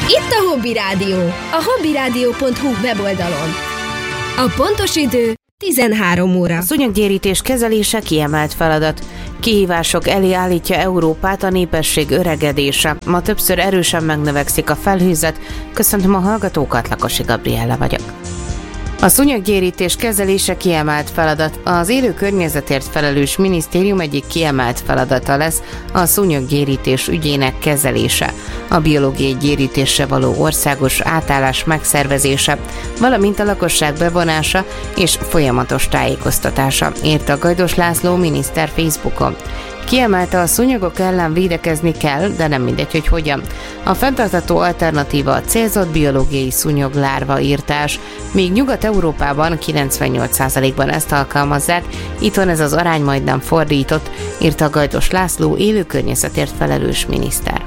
Itt a Hobby Rádió, a hobbyradio.hu weboldalon. A pontos idő 13 óra. A szúnyoggyérítés kezelése kiemelt feladat. Kihívások elé állítja Európát a népesség öregedése. Ma többször erősen megnövekszik a felhőzet. Köszöntöm a hallgatókat, Lakosi Gabriella vagyok. A szúnyoggyérítés kezelése kiemelt feladat. Az élő környezetért felelős minisztérium egyik kiemelt feladata lesz a szúnyoggyérítés ügyének kezelése, a biológiai gyérítésre való országos átállás megszervezése, valamint a lakosság bevonása és folyamatos tájékoztatása, írta Gajdos László miniszter Facebookon. Kiemelte, a szúnyogok ellen védekezni kell, de nem mindegy, hogy hogyan. A fenntartható alternatíva a célzott biológiai szúnyoglárva írtás, míg Nyugat-Európában 98%-ban ezt alkalmazzák, itthon ez az arány majdnem fordított, írta Gajdos László élő környezetért felelős miniszter.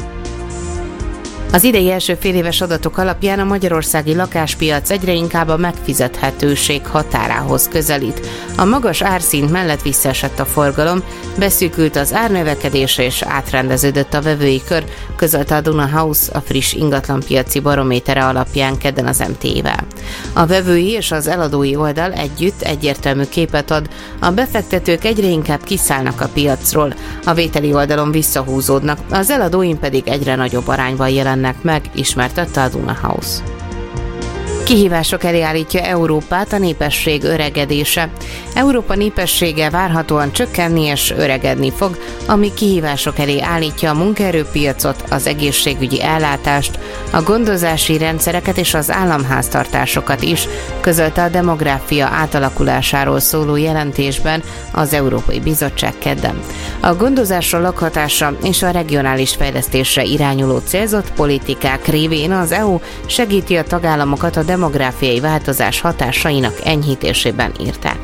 Az idei első féléves adatok alapján a magyarországi lakáspiac egyre inkább a megfizethetőség határához közelít. A magas árszint mellett visszaesett a forgalom, beszűkült az árnövekedésre és átrendeződött a vevői kör, közölte a Duna House a friss ingatlanpiaci barométere alapján kedden az MT-vel. A vevői és az eladói oldal együtt egyértelmű képet ad, a befektetők egyre inkább kiszállnak a piacról, a vételi oldalon visszahúzódnak, az eladóin pedig egyre nagyobb arányban jelennek meg, ismertette a Duna House. Kihívások elé állítja Európát a népesség öregedése. Európa népessége várhatóan csökkenni és öregedni fog, ami kihívások elé állítja a munkaerőpiacot, az egészségügyi ellátást, a gondozási rendszereket és az államháztartásokat is, közölte a demográfia átalakulásáról szóló jelentésben az Európai Bizottság kedden. A gondozásra, lakhatásra és a regionális fejlesztésre irányuló célzott politikák révén az EU segíti a tagállamokat a demográfiai változás hatásainak enyhítésében, írták.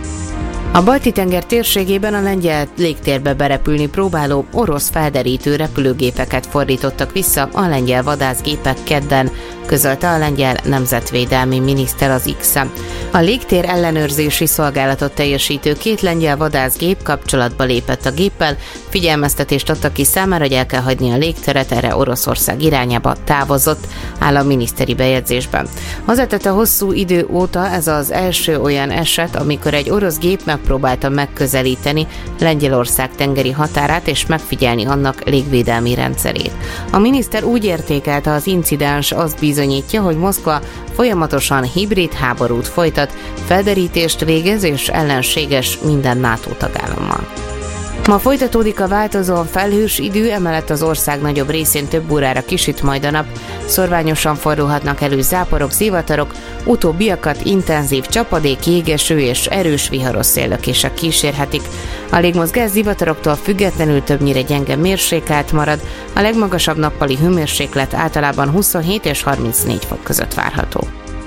A Balti-tenger térségében a lengyel légtérbe berepülni próbáló orosz felderítő repülőgépeket fordítottak vissza a lengyel vadászgépek kedden, közölte a lengyel nemzetvédelmi miniszter az X-en. A légtér ellenőrzési szolgálatot teljesítő két lengyel vadászgép kapcsolatba lépett a géppel, figyelmeztetést adtak ki számára, hogy el kell hagyni a légteret, erre Oroszország irányába távozott, áll a miniszteri bejegyzésben. Hozzátette, hosszú idő óta ez az első olyan eset, amikor egy orosz gép megpróbálta megközelíteni Lengyelország tengeri határát és megfigyelni annak légvédelmi rendszerét. A miniszter úgy értékelte az incidens, azt bizonyítja, hogy Moszkva folyamatosan hibrid háborút folytat, felderítést végez és ellenséges minden NATO tagállammal. Ma folytatódik a változóan felhős idő, emellett az ország nagyobb részén több órára kisüt majd a nap, szorványosan fordulhatnak elő záporok, zivatarok, utóbbiakat intenzív csapadék, jégeső és erős viharos széllökések kísérhetik. A légmozgás zivataroktól függetlenül többnyire gyenge mérsékelt marad, a legmagasabb nappali hőmérséklet általában 27 és 34 fok között várható.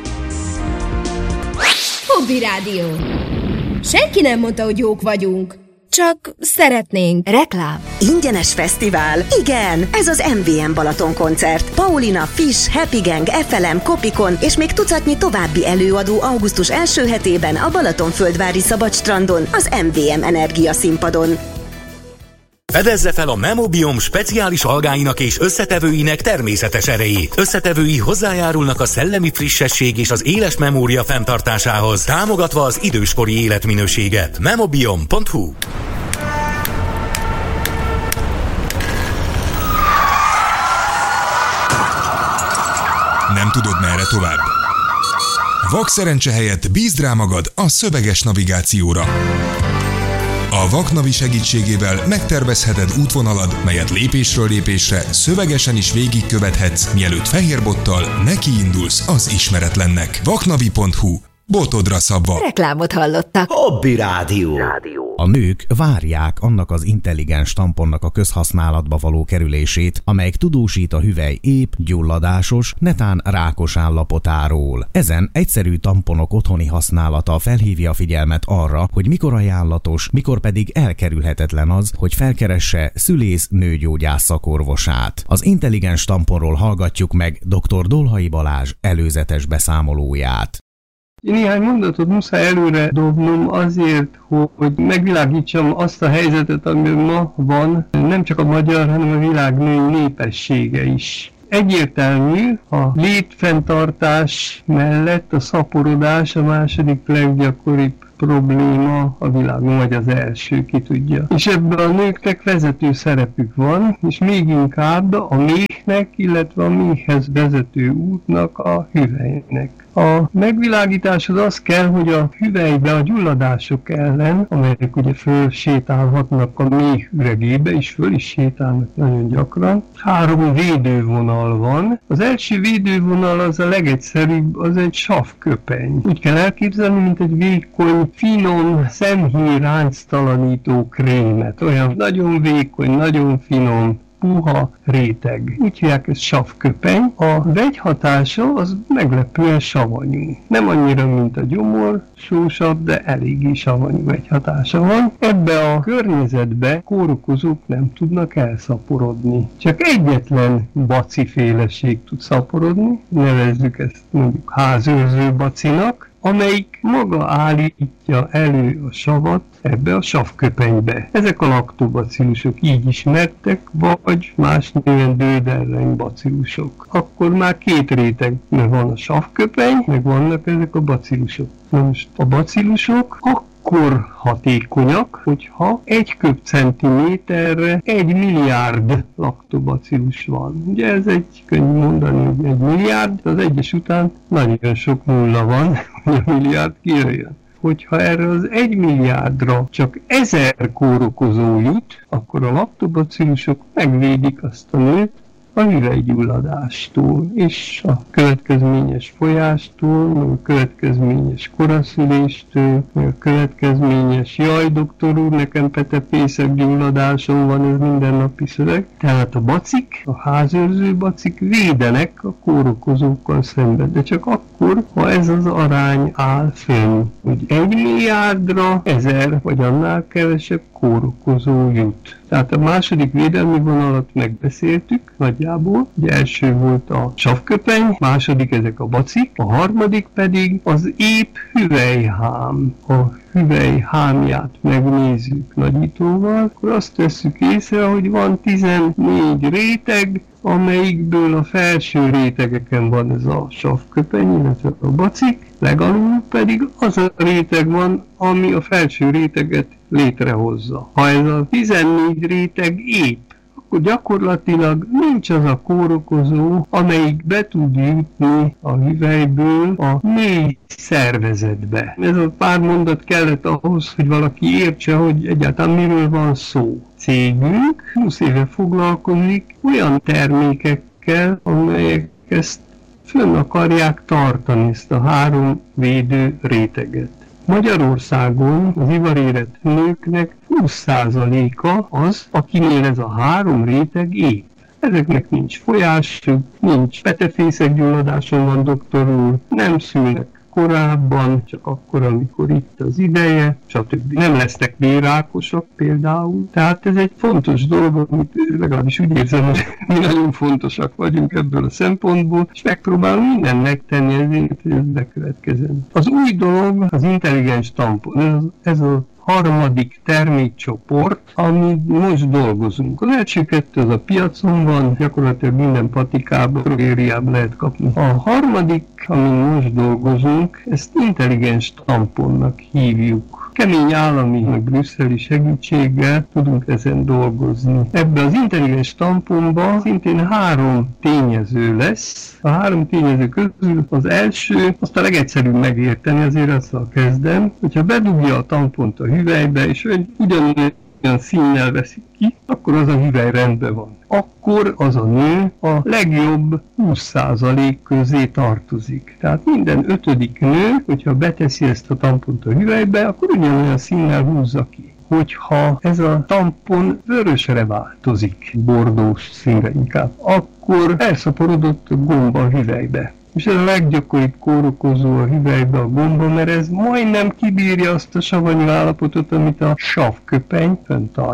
Hobby Rádió. Senki nem mondta, hogy jók vagyunk. Csak szeretnénk. Reklám. Ingyenes fesztivál. Igen, ez az MVM Balaton koncert. Paulina, Fish, Happy Gang, FLM, Kopikon és még tucatnyi további előadó augusztus első hetében a Balatonföldvári Szabadstrandon, az MVM Energia színpadon. Fedezze fel a Memobiom speciális algáinak és összetevőinek természetes erejét. Összetevői hozzájárulnak a szellemi frissesség és az éles memória fenntartásához, támogatva az időskori életminőséget. Memobiom.hu. Nem tudod, merre tovább? Vakszerencse helyett bízd rá magad a szöveges navigációra. A Vaknavi segítségével megtervezheted útvonalad, melyet lépésről lépésre szövegesen is végigkövethetsz, mielőtt fehérbottal nekiindulsz az ismeretlennek. Vaknavi.hu. Botodra szabva. Reklámot hallottak. Hobby Rádió. A nők várják annak az intelligens tamponnak a közhasználatba való kerülését, amelyik tudósít a hüvely épp, gyulladásos, netán rákos állapotáról. Ezen egyszerű tamponok otthoni használata felhívja a figyelmet arra, hogy mikor ajánlatos, mikor pedig elkerülhetetlen az, hogy felkeresse szülész-nőgyógyász szakorvosát. Az intelligens tamponról hallgatjuk meg dr. Dolhai Balázs előzetes beszámolóját. Néhány mondatot muszáj előre dobnom azért, hogy megvilágítsam azt a helyzetet, ami ma van, nem csak a magyar, hanem a világ női népessége is Egyértelmű, a létfenntartás mellett a szaporodás a második leggyakoribb probléma a világon, vagy az első, ki tudja. És ebben a nőknek vezető szerepük van, és még inkább a méhnek, illetve a méhhez vezető útnak a hüvelynek. A megvilágításhoz az kell, hogy a hüvelybe a gyulladások ellen, amelyek ugye fölsétálhatnak a méh üregébe, és föl is sétálnak nagyon gyakran, 3 védővonal van. Az első védővonal az a legegyszerűbb, az egy savköpeny. Úgy kell elképzelni, mint egy vékony, finom, szemhéj ránctalanító krémet. Olyan nagyon vékony, nagyon finom, puha réteg. Úgy hívják ezt savköpeny. A vegyhatása az meglepően savanyú. Nem annyira, mint a gyomor, sósabb, de eléggé savanyú vegyhatása van. Ebbe a környezetbe kórokozók nem tudnak elszaporodni. Csak egyetlen baciféleség tud szaporodni, nevezzük ezt mondjuk házőrző bacinak, amelyik maga állítja elő a savat ebbe a savköpenybe. Ezek a laktobacillusok így ismertek, vagy más néven döderreny bacillusok. Akkor már 2 réteg van a savköpeny, meg vannak ezek a bacillusok. Na most a bacillusok akkor hatékonyak, hogyha 1 köbcentiméterre 1 milliárd laktobacillus van. Ugye ez egy könnyű mondani, hogy 1 milliárd, az egyes után nagyon sok nulla van, hogy a milliárd kijöjjön. Hogyha erre az 1 milliárdra csak 1000 kórokozó jut, akkor a laktobacillusok megvédik azt a nőt a hüvelygyulladástól, és a következményes folyástól, a következményes koraszüléstől, a következményes jaj, doktor úr, nekem petepészek gyulladásom van, ez mindennapi szöveg. Tehát a bacik, a házőrző bacik védenek a kórokozókkal szemben, de csak akkor, ha ez az arány áll fenn, hogy 1 milliárdra 1000 vagy annál kevesebb kórokozó jut. Tehát a második védelmi vonalat megbeszéltük nagyjából. Ugye első volt a savköpeny, második ezek a bacik, a harmadik pedig az épp hüvelyhám. A hüvelyhámját megnézzük nagyítóval, akkor azt vesszük észre, hogy van 14 réteg, amelyikből a felső rétegeken van ez a savköpeny, illetve a bacik, legalul pedig az a réteg van, ami a felső réteget létrehozza. Ha ez a 14 réteg épp, akkor gyakorlatilag nincs az a kórokozó, amelyik be tud jutni a hüvelyből a mély szervezetbe. Ez a pár mondat kellett ahhoz, hogy valaki értse, hogy egyáltalán miről van szó. Cégünk 20 éve foglalkozik olyan termékekkel, amelyek ezt fönn akarják tartani, ezt a 3 védő réteget. Magyarországon az ivarérett nőknek 20%-a az, akinél ez a 3 réteg épp. Ezeknek nincs folyásuk, nincs petefészekgyulladáson van, doktor úr, nem szülnek korábban, csak akkor, amikor itt az ideje, stb. Nem lesznek vérrákosak például. Tehát ez egy fontos dolog, amit legalábbis úgy érzem, hogy mi nagyon fontosak vagyunk ebből a szempontból, és megpróbálunk mindent megtenni ezért, hogy ez bekövetkezzen. Az új dolog az intelligens tampon. Ez a harmadik termékcsoport, amit most dolgozunk. Az első 2 az a piacon van, gyakorlatilag minden patikában, drogériában lehet kapni. A harmadik, amin most dolgozunk, ezt intelligens tamponnak hívjuk. Kemény állami, meg brüsszeli segítséggel tudunk ezen dolgozni. Ebben az intelligens tamponban szintén 3 tényező lesz. A 3 tényező közül az első, azt a legegyszerűbb megérteni, azért azzal kezdem, hogyha bedugja a tampont a hüvelybe, és ugyanolyan színnel veszik ki, akkor az a hüvely rendben van. Akkor az a nő a legjobb 20% közé tartozik. Tehát minden 5. nő, hogyha beteszi ezt a tampont a hüvelybe, akkor ugyanolyan színnel húzza ki. Hogyha ez a tampon vörösre változik, bordós színre inkább, akkor elszaporodott a gomba a hüvelybe. És ez a leggyakoribb kórokozó a hüvelybe a gomba, mert ez majdnem kibírja azt a savanyú állapotot, amit a savköpeny fenntart.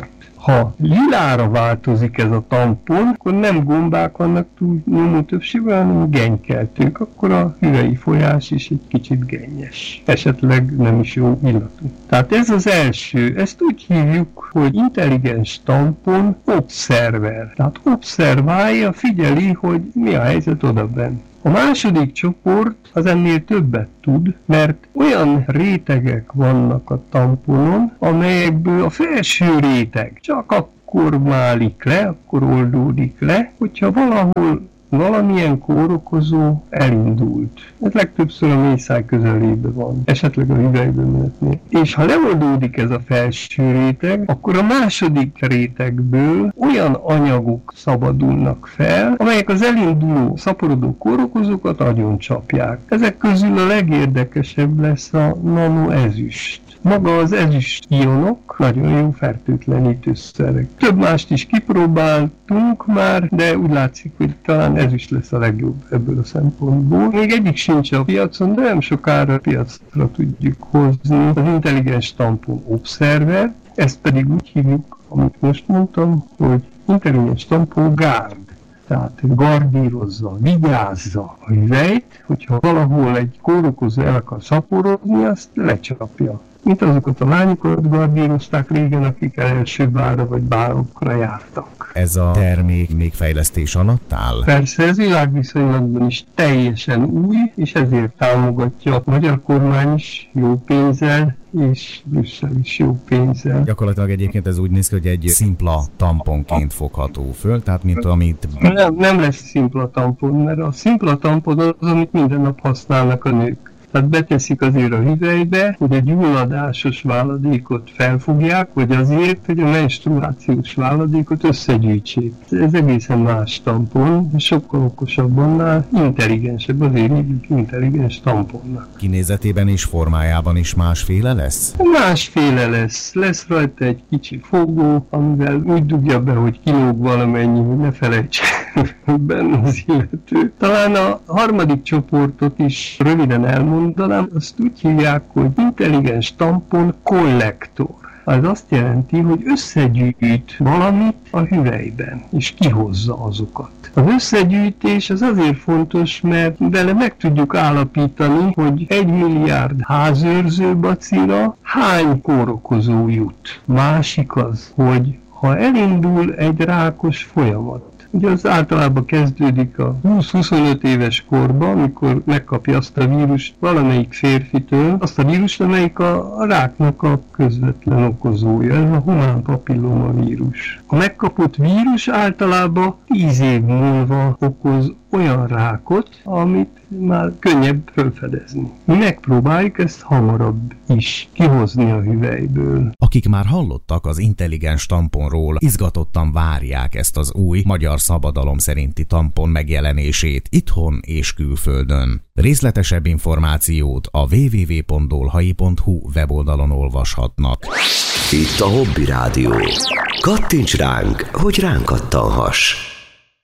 Ha lilára változik ez a tampon, akkor nem gombák vannak túlnyomó többségben, hanem genykeltők, akkor a hüvei folyás is egy kicsit gennyes. Esetleg nem is jó illatú. Tehát ez az első, ezt úgy hívjuk, hogy intelligens tampon obszerver. Tehát obszerválja, figyeli, hogy mi a helyzet odabenn. A második csoport az ennél többet tud, mert olyan rétegek vannak a tamponon, amelyekből a felső réteg csak akkor válik le, akkor oldódik le, hogyha valahol valamilyen kórokozó elindult. Ez legtöbbször a méhszáj közelében van, esetleg a hüvelybömletnél. És ha leoldódik ez a felső réteg, akkor a második rétegből olyan anyagok szabadulnak fel, amelyek az elinduló, szaporodó kórokozókat agyoncsapják. Ezek közül a legérdekesebb lesz a nanoezüst. Maga az ezüst ionok nagyon jó fertőtlenítőszerek. Több mást is kipróbáltunk már, de úgy látszik, hogy talán ezüst lesz a legjobb ebből a szempontból. Még egyik sincs a piacon, de nem sokára piacra tudjuk hozni az intelligens tampon obszerver, ezt pedig úgy hívjuk, amit most mondtam, hogy intelligens tampon gárd. Tehát gardírozza, vigyázza a hüvelyt, hogyha valahol egy kórokozó el akar szaporodni, azt lecsapja. Mint azokat a lányokat gardírozták régen, akik első bárra vagy bárokra jártak. Ez a termék még fejlesztés alatt áll? Persze, ez világviszonylatban is teljesen új, és ezért támogatja a magyar kormány is jó pénzzel, és Brüsszel is jó pénzzel. Gyakorlatilag egyébként ez úgy néz ki, hogy egy szimpla tamponként fogható föl, tehát mint amit... Nem lesz szimpla tampon, mert a szimpla tampon az, amit minden nap használnak a nők. Tehát beteszik azért a hüvelybe, hogy a gyulladásos váladékot felfogják, vagy azért, hogy a menstruációs váladékot összegyűjtsék. Ez egészen más tampon, sokkal okosabb annál, intelligensebb, azért hívjuk intelligens tamponnak. Kinézetében és formájában is másféle lesz? Másféle lesz. Lesz rajta egy kicsi fogó, amivel úgy dugja be, hogy kilóg valamennyi, hogy ne felejts benne az illető. Talán a harmadik csoportot is röviden elmondanám, azt úgy hívják, hogy intelligens tampon kollektor. Az azt jelenti, hogy összegyűjt valamit a hüvelyben, és kihozza azokat. Az összegyűjtés az azért fontos, mert vele meg tudjuk állapítani, hogy 1 milliárd házőrző bacilla hány kórokozó jut. Másik az, hogy ha elindul egy rákos folyamat, ugye az általában kezdődik a 20-25 éves korban, amikor megkapja azt a vírust valamelyik férfitől, azt a vírust, amelyik a ráknak a közvetlen okozója, ez a humán papilloma vírus. A megkapott vírus általában 10 év múlva okoz olyan rákot, amit már könnyebb felfedezni. Mi megpróbáljuk ezt hamarabb is kihozni a hüvelyből. Akik már hallottak az intelligens tamponról, izgatottan várják ezt az új magyar szabadalom szerinti tampon megjelenését itthon és külföldön. Részletesebb információt a www.dolhai.hu weboldalon olvashatnak. Itt a Hobby Rádió. Kattints ránk, hogy ránk kattanhass.